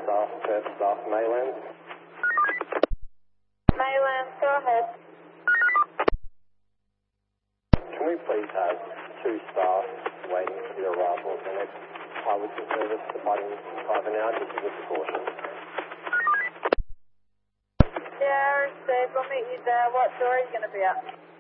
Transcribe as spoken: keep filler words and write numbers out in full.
staff, Perth staff, Maylands. Maylands, go ahead. Can we please have two staff waiting for the arrival of the next piloting service departing five an hour, just as a precaution? Yeah, received. We'll meet you there. What door are you going to be at?